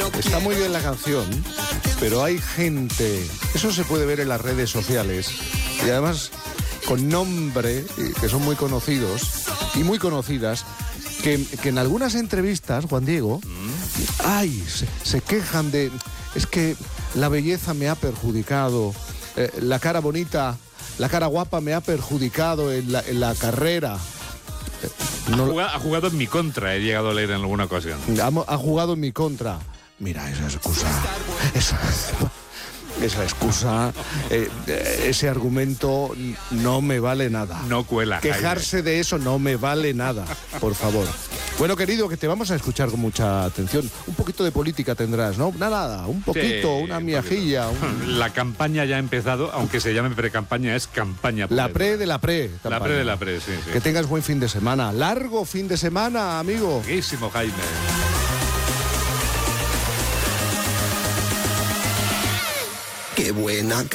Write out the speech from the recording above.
Está muy bien la canción, pero hay gente, eso se puede ver en las redes sociales, y además con nombre, que son muy conocidos y muy conocidas, que en algunas entrevistas, Juan Diego, se quejan de, es que la belleza me ha perjudicado, la cara bonita, la cara guapa me ha perjudicado en la carrera. Ha jugado en mi contra, he llegado a leer en alguna ocasión. Ha jugado en mi contra. Mira, esa excusa, ese argumento no me vale nada. No cuela, Quejarse de eso no me vale nada, por favor. Bueno, querido, que te vamos a escuchar con mucha atención. Un poquito de política tendrás, ¿no? Nada, un poquito, sí, una miajilla. La campaña ya ha empezado, aunque se llame pre-campaña, es campaña. La pre de la pre. La pre de la pre, sí. Que tengas buen fin de semana. Largo fin de semana, amigo. Buenísimo, Jaime. Qué buena.